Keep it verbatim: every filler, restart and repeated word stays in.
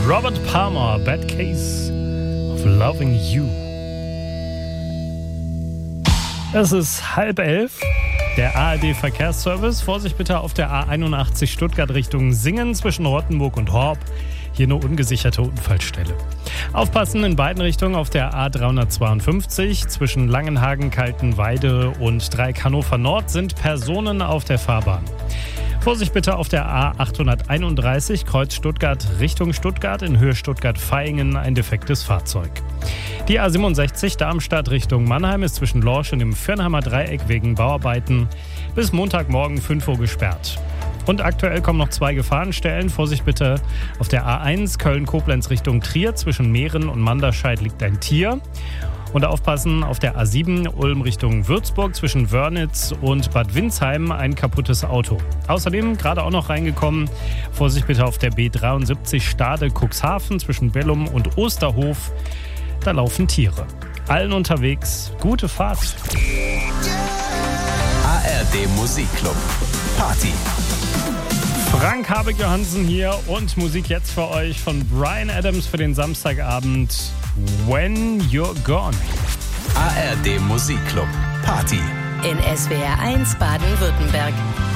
Robert Palmer, Bad Case of Loving You. Es ist halb elf. Der A R D-Verkehrsservice. Vorsicht bitte auf der A einundachtzig Stuttgart Richtung Singen zwischen Rottenburg und Horb. Hier eine ungesicherte Unfallstelle. Aufpassen in beiden Richtungen auf der A dreihundertzweiundfünfzig. Zwischen Langenhagen, Kaltenweide und Dreieck Hannover Nord sind Personen auf der Fahrbahn. Vorsicht bitte auf der A achthunderteinunddreißig Kreuz Stuttgart Richtung Stuttgart in Höhe Stuttgart-Vaihingen ein defektes Fahrzeug. Die A siebenundsechzig Darmstadt Richtung Mannheim ist zwischen Lorsch und dem Firnheimer Dreieck wegen Bauarbeiten bis Montagmorgen fünf Uhr gesperrt. Und aktuell kommen noch zwei Gefahrenstellen. Vorsicht bitte auf der A eins Köln-Koblenz Richtung Trier. Zwischen Mehren und Manderscheid liegt ein Tier. Und aufpassen auf der A sieben Ulm Richtung Würzburg zwischen Wörnitz und Bad Windsheim ein kaputtes Auto. Außerdem gerade auch noch reingekommen, Vorsicht bitte auf der B dreiundsiebzig Stade Cuxhaven zwischen Bellum und Osterhof. Da laufen Tiere. Allen unterwegs, gute Fahrt. A R D Musikclub Party. Frank Habig-Johansen hier und Musik jetzt für euch von Bryan Adams für den Samstagabend When You're Gone. A R D Musikclub Party. In S W R eins Baden-Württemberg.